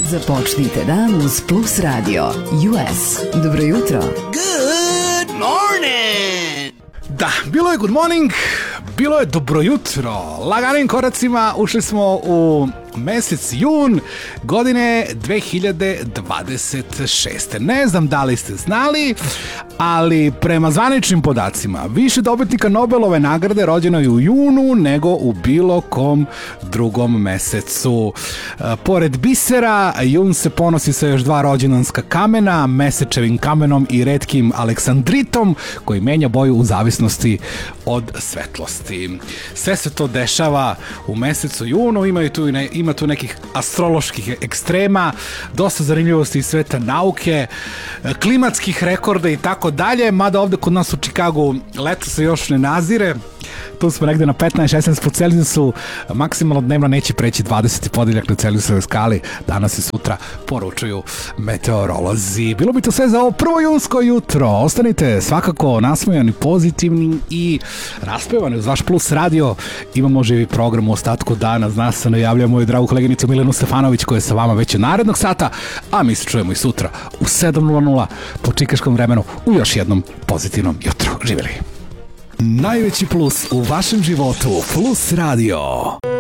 Započnite dan uz Plus Radio US. Dobro jutro. Good morning! Da, bilo je good morning, bilo je dobro jutro. Laganim koracima ušli smo u mesec jun godine 2026. Ne znam da li ste znali, ali prema zvaničnim podacima više dobitnika Nobelove nagrade rođeno je u junu nego u bilo kom drugom mesecu. Pored bisera, jun se ponosi sa još 2 rođendanska kamena, mesečevim kamenom i retkim aleksandritom koji menja boju u zavisnosti od svetlosti. Sve se to dešava u mesecu junu, ima tu nekih astroloških ekstrema, dosta zanimljivosti iz sveta nauke, klimatskih rekorda i tako dalje, mada ovde kod nas u Čikagu leto se još ne nazire. Tu smo negde na 15-16 po Celzijusu, maksimalno dnevno neće preći 20 podeljak na Celzijusovoj skali, danas i sutra poručuju meteorolozi. Bilo bi to sve za ovo prvo junsko jutro. Ostanite svakako nasmejani, pozitivni i raspevani uz vaš Plus radio. Imamo živi program u ostatku dana, zna se, najavljamo moju dragu koleginicu Milenu Stefanović koja je sa vama već od narednog sata, a mi se čujemo i sutra u 7:00 po čikaškom vremenu u još jednom pozitivnom jutru. Živjeli! Najveći plus u vašem životu, Plus radio.